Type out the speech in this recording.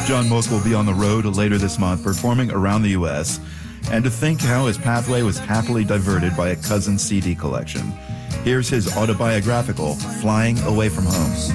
John Mook will be on the road later this month, performing around the U.S., and to think how his pathway was happily diverted by a cousin's CD collection. Here's his autobiographical, Flying Away from Home.